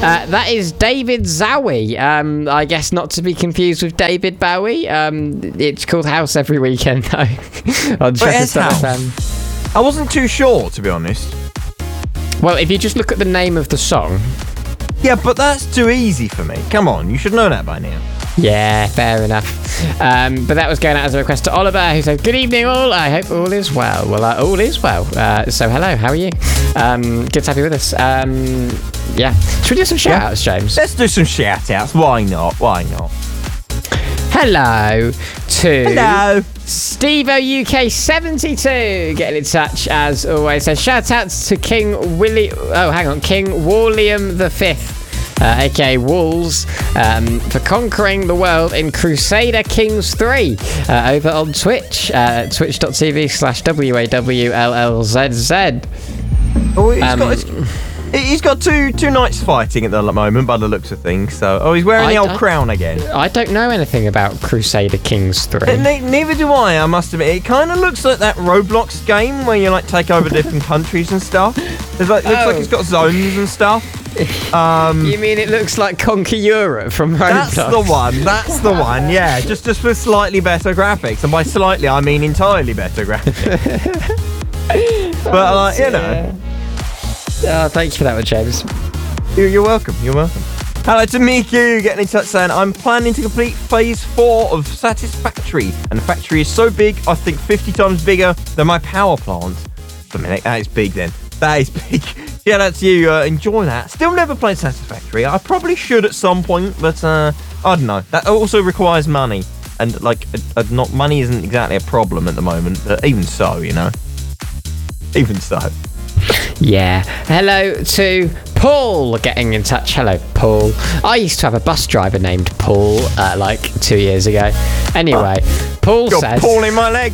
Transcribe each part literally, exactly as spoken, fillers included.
Uh, that is David Zowie. Um, I guess not to be confused with David Bowie. Um, it's called House every weekend, though. on Truckers dot F M. I wasn't too sure, to be honest. Well, if you just look at the name of the song... Yeah, but that's too easy for me. Come on, you should know that by now. Yeah, fair enough. Um, but that was going out as a request to Oliver, who said, "Good evening, all. I hope all is well." Well, uh, all is well. Uh, so, hello. How are you? Um, good to have you with us. Um, yeah. Should we do some shout-outs, James? Let's do some shout-outs. Why not? Why not? Hello to Hello. Stevo U K seventy-two getting in touch as always. So shout outs to King Willie. Oh, hang on, King William the Fifth, uh, aka Wolves, um, for conquering the world in Crusader Kings three uh, over on Twitch, uh, twitch dot t v slash w a w l l z z. Oh, he's Um, got. His- He's got two two knights fighting at the moment, by the looks of things. So, oh, he's wearing I the old don't- crown again. I don't know anything about Crusader Kings three. Ne- neither do I. I must admit, it kind of looks like that Roblox game where you like take over different countries and stuff. It's like looks Oh. like it's got zones and stuff. Um, You mean it looks like Conquer Europe from Roblox? that's the one. That's the one. Yeah, just just with slightly better graphics, and by slightly I mean entirely better graphics. But like you know. Oh, thank you for that one, James. You're, you're welcome. You're welcome. Hello to Miku getting in touch saying, I'm planning to complete phase four of Satisfactory. And the factory is so big, I think fifty times bigger than my power plant. Wait a minute, that is big then. That is big. Shout out to you. Uh, enjoy that. Still never played Satisfactory. I probably should at some point, but uh, I don't know. That also requires money. And like, uh, uh, not money isn't exactly a problem at the moment, but even so, you know. Even so. Yeah. Hello to Paul getting in touch. Hello, Paul. I used to have a bus driver named Paul uh, like two years ago. Anyway, uh, Paul got says... Paul in my leg.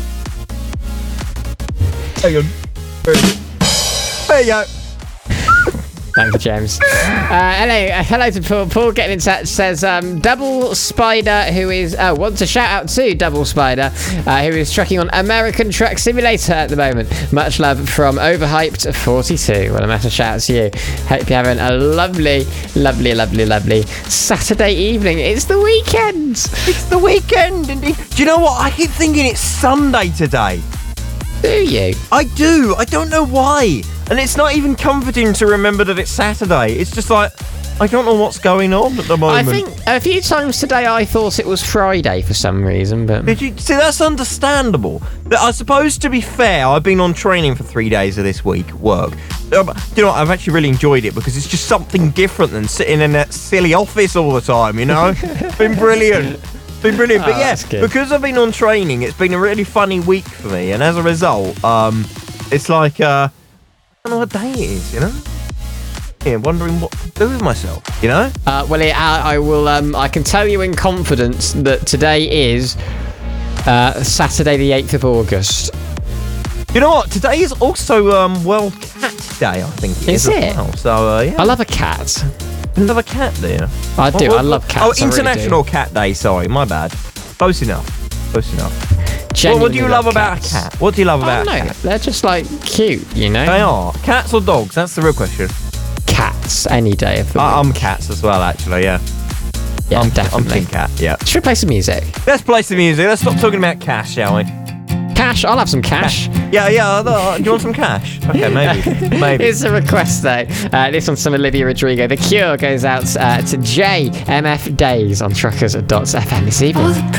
Hang on. There you go. Thank you, James. Uh, hello, uh, hello to Paul. Paul getting in touch says, um, Double Spider, who is, oh, wants a shout out to Double Spider, uh, who is trucking on American Truck Simulator at the moment. Much love from Overhyped forty-two. Well, a massive shout out to you. Hope you're having a lovely, lovely, lovely, lovely Saturday evening. It's the weekend. It's the weekend, indeed. Do you know what? I keep thinking it's Sunday today. Do you? I do. I don't know why. And it's not even comforting to remember that it's Saturday. It's just like, I don't know what's going on at the moment. I think a few times today I thought it was Friday for some reason, but... Did you see? That's understandable. But I suppose, to be fair, I've been on training for three days of this week, work. Um, you know what? I've actually really enjoyed it because it's just something different than sitting in that silly office all the time, you know? It's been brilliant. It's been brilliant. Oh, but yeah, because I've been on training, it's been a really funny week for me. And as a result, um, it's like... Uh, I don't know what day it is, you know? Yeah, wondering what to do with myself, you know? Uh, well, it, I, I will. Um, I can tell you in confidence that today is uh, Saturday, the eighth of August. You know what? Today is also um, World Cat Day, I think it is. Is it? As well. So uh, yeah, I love a cat. you love a cat, do you? I do. What- what- I love cats. Oh, I really International do. Cat Day. Sorry, my bad. Close enough. Close enough. What, what do you Genuinely love about cats. a cat? What do you love I about don't a know. cat? They're just like cute, you know. They are cats or dogs. That's the real question. Cats any day of the week. I, I'm cats as well, actually. Yeah, yeah, I'm, I'm definitely. team cat. Yeah. Should we play some music? Let's play some music. Let's stop talking about cash, shall we? Cash. I'll have some cash. Yeah, yeah. uh, Do you want some cash? Okay, maybe. Maybe. It's a request though. Uh, this one's from Olivia Rodrigo. The Cure goes out uh, to J M F Days on truckers dot f m this evening.